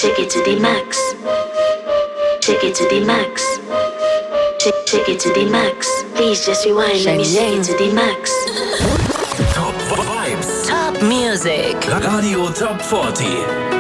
Shake it to the max. Shake it to the max. Shake it to the max. Please just rewind. Let me shake it to the max. Top Vibes. Top Music. Radio Top 40.